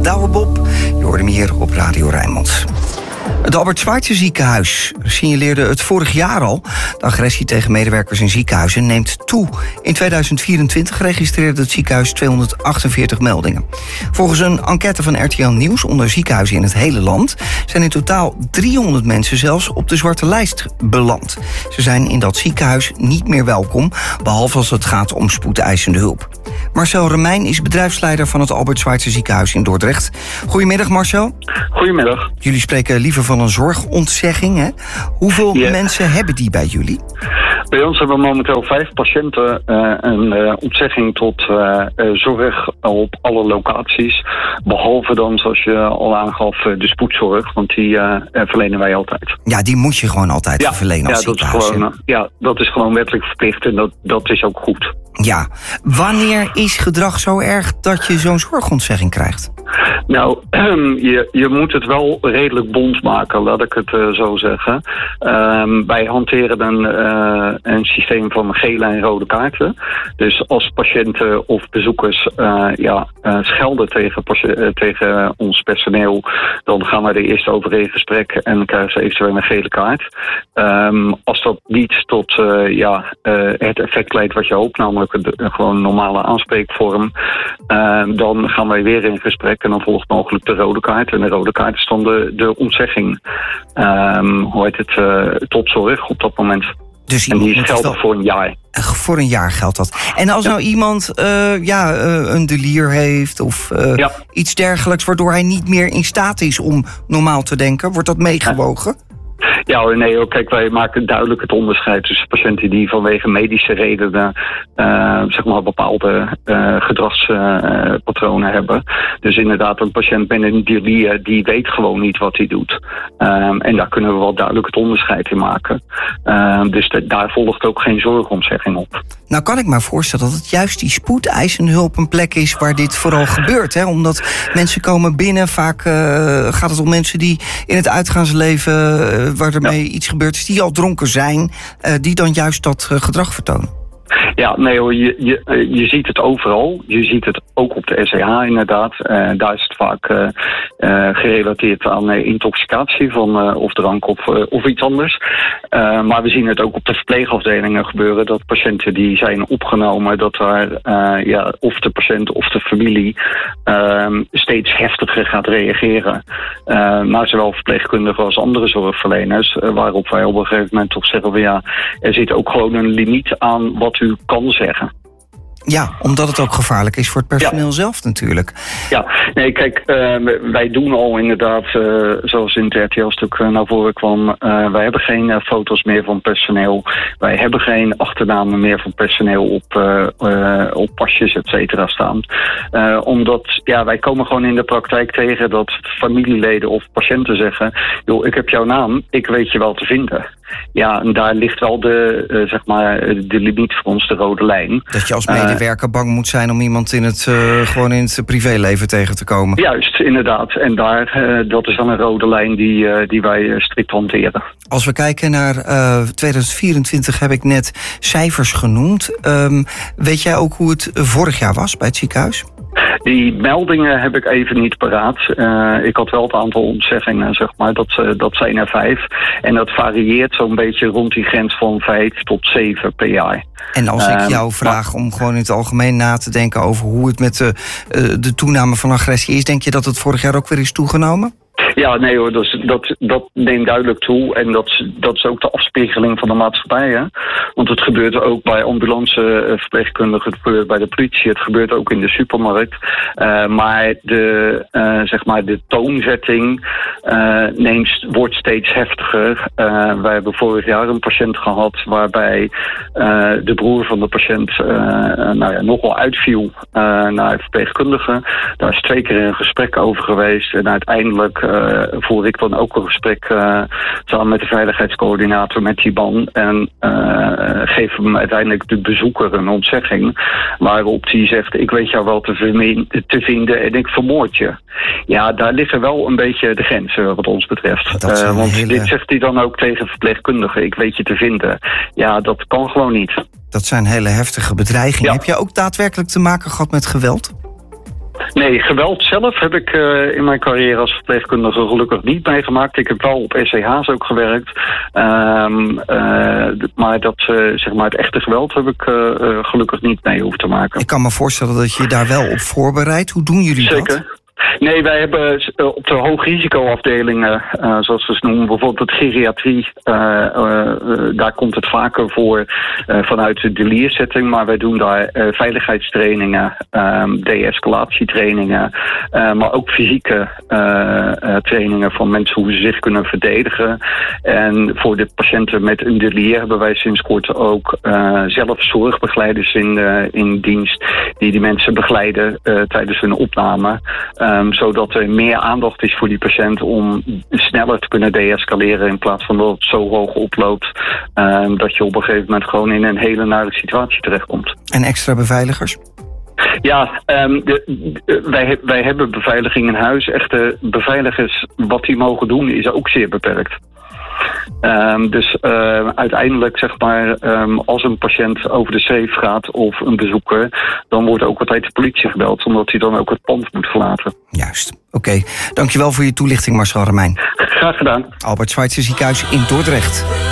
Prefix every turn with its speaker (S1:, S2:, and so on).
S1: Douwe Bob. Je hoorde hem hier op Radio Rijnmond. Het Albert Schweitzer ziekenhuis signaleerde het vorig jaar al. De agressie tegen medewerkers in ziekenhuizen neemt toe. In 2024 registreerde het ziekenhuis 248 meldingen. Volgens een enquête van RTL Nieuws onder ziekenhuizen in het hele land zijn in totaal 300 mensen zelfs op de zwarte lijst beland. Ze zijn in dat ziekenhuis niet meer welkom, behalve als het gaat om spoedeisende hulp. Marcel Remijn is bedrijfsleider van het Albert Schweitzer ziekenhuis in Dordrecht. Goedemiddag, Marcel.
S2: Goedemiddag.
S1: Jullie spreken liever van een zorgontzegging, hè? Hoeveel mensen hebben die bij jullie?
S2: Bij ons hebben we momenteel 5 patiënten een ontzegging tot zorg op alle locaties. Behalve dan, zoals je al aangaf, de spoedzorg. Want die verlenen wij altijd.
S1: Ja, die moet je gewoon altijd verlenen als ziekenhuis.
S2: Dat is gewoon wettelijk verplicht en dat is ook goed.
S1: Ja, wanneer is gedrag zo erg dat je zo'n zorgontzegging krijgt?
S2: Nou, je moet het wel redelijk bond maken, laat ik het zo zeggen. Wij hanteren een systeem van gele en rode kaarten. Dus als patiënten of bezoekers schelden tegen ons personeel, dan gaan wij er eerst over in gesprek en dan krijgen ze eventueel een gele kaart. Als dat niet tot het effect leidt wat je hoopt, namelijk gewoon een normale aanspreekvorm, dan gaan wij weer in gesprek en dan volgt mogelijk de rode kaart. En de rode kaart is dan de ontzegging. Tot zorg op dat moment.
S1: Dus
S2: en die is geldig voor een jaar.
S1: Voor een jaar geldt dat. En als nou iemand een delier heeft of iets dergelijks, waardoor hij niet meer in staat is om normaal te denken, wordt dat meegewogen?
S2: Ja, nee, kijk, wij maken duidelijk het onderscheid tussen patiënten die vanwege medische redenen bepaalde gedragspatronen hebben. Dus inderdaad, een patiënt met een delir, die weet gewoon niet wat hij doet. En daar kunnen we wel duidelijk het onderscheid in maken. Dus daar volgt ook geen zorgontzegging op.
S1: Nou kan ik me voorstellen dat het juist die spoedeisende hulp een plek is waar dit vooral gebeurt. Hè? Omdat mensen komen binnen, vaak gaat het om mensen die in het uitgaansleven, waar ermee iets gebeurd is, die al dronken zijn, die dan juist dat gedrag vertonen.
S2: Ja, nee hoor, je ziet het overal. Je ziet het ook op de SCH inderdaad. Daar is het vaak gerelateerd aan intoxicatie van of drank of iets anders. Maar we zien het ook op de verpleegafdelingen gebeuren, dat patiënten die zijn opgenomen, dat daar of de patiënt of de familie steeds heftiger gaat reageren. Maar zowel verpleegkundigen als andere zorgverleners, waarop wij op een gegeven moment toch zeggen van er zit ook gewoon een limiet aan wat u kan zeggen.
S1: Ja, omdat het ook gevaarlijk is voor het personeel zelf natuurlijk.
S2: Ja, nee, kijk, wij doen al inderdaad, zoals in het RTL-stuk naar voren kwam, wij hebben geen foto's meer van personeel. Wij hebben geen achternamen meer van personeel op pasjes, et cetera, staan. Omdat, wij komen gewoon in de praktijk tegen dat familieleden of patiënten zeggen, joh, ik heb jouw naam, ik weet je wel te vinden. Ja, en daar ligt wel de limiet voor ons, de rode lijn. Dat je als
S1: medewerker bang moet zijn om iemand gewoon in het privéleven tegen te komen.
S2: Juist, inderdaad. En dat is dan een rode lijn die wij strikt hanteren.
S1: Als we kijken naar 2024 heb ik net cijfers genoemd. Weet jij ook hoe het vorig jaar was bij het ziekenhuis?
S2: Die meldingen heb ik even niet paraat. Ik had wel het aantal ontzeggingen, dat zijn er 5. En dat varieert zo'n beetje rond die grens van 5 tot 7 per jaar.
S1: En als ik jou vraag om gewoon in het algemeen na te denken over hoe het met de toename van agressie is, denk je dat het vorig jaar ook weer is toegenomen?
S2: Ja, nee hoor, dat neemt duidelijk toe. En dat is ook de afspiegeling van de maatschappij. Hè? Want het gebeurt ook bij ambulanceverpleegkundigen, het gebeurt bij de politie, het gebeurt ook in de supermarkt. Maar de toonzetting wordt steeds heftiger. Wij hebben vorig jaar een patiënt gehad waarbij de broer van de patiënt nogal uitviel naar verpleegkundigen. Daar is 2 keer een gesprek over geweest en uiteindelijk voer ik dan ook een gesprek samen met de veiligheidscoördinator met die man en geef hem uiteindelijk de bezoeker een ontzegging waarop die zegt, ik weet jou wel te vinden en ik vermoord je. Ja, daar liggen wel een beetje de grenzen wat ons betreft. Dit zegt hij dan ook tegen verpleegkundigen, ik weet je te vinden. Ja, dat kan gewoon niet.
S1: Dat zijn hele heftige bedreigingen. Ja. Heb jij ook daadwerkelijk te maken gehad met geweld?
S2: Nee, geweld zelf heb ik in mijn carrière als verpleegkundige gelukkig niet meegemaakt. Ik heb wel op SCH's ook gewerkt. Maar het echte geweld heb ik gelukkig niet mee hoeven te maken.
S1: Ik kan me voorstellen dat je daar wel op voorbereidt. Hoe doen jullie dat?
S2: Zeker. Nee, wij hebben op de hoogrisicoafdelingen, zoals we ze noemen, bijvoorbeeld de geriatrie, daar komt het vaker voor vanuit de deliersetting, maar wij doen daar veiligheidstrainingen, de-escalatietrainingen, maar ook fysieke trainingen van mensen hoe ze zich kunnen verdedigen. En voor de patiënten met een delier hebben wij sinds kort ook zelf zorgbegeleiders in dienst die mensen begeleiden tijdens hun opname. Zodat er meer aandacht is voor die patiënt om sneller te kunnen deescaleren in plaats van dat het zo hoog oploopt dat je op een gegeven moment gewoon in een hele nare situatie terechtkomt.
S1: En extra beveiligers?
S2: Ja, wij hebben beveiliging in huis. Echte beveiligers, wat die mogen doen, is ook zeer beperkt. Uiteindelijk, zeg maar, als een patiënt over de schreef gaat of een bezoeker, dan wordt ook altijd de politie gebeld, omdat hij dan ook het pand moet verlaten.
S1: Juist. Oké. Dankjewel voor je toelichting, Marcel Remijn.
S2: Graag gedaan.
S1: Albert Schweitzer Ziekenhuis in Dordrecht.